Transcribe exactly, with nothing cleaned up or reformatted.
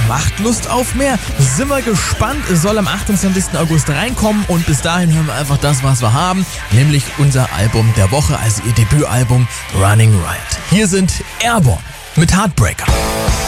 macht Lust auf mehr. Sind wir gespannt, es soll am achtundzwanzigsten August reinkommen und bis dahin hören wir einfach das, was wir haben, nämlich unser Album der Woche, also ihr Debütalbum Running Riot. Hier sind Airborne mit Heartbreaker.